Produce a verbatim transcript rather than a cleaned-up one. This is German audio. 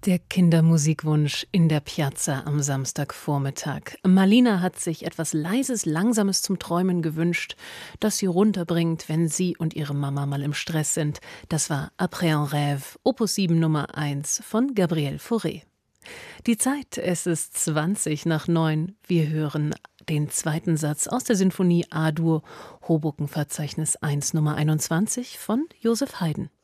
Der Kindermusikwunsch in der Piazza am Samstagvormittag. Malina hat sich etwas Leises, Langsames zum Träumen gewünscht, das sie runterbringt, wenn sie und ihre Mama mal im Stress sind. Das war Après un rêve, Opus sieben Nummer eins von Gabriel Fauré. Die Zeit, es ist zwanzig nach neun. Wir hören den zweiten Satz aus der Sinfonie A-Dur, Hoboken-Verzeichnis eins Nummer einundzwanzig von Joseph Haydn.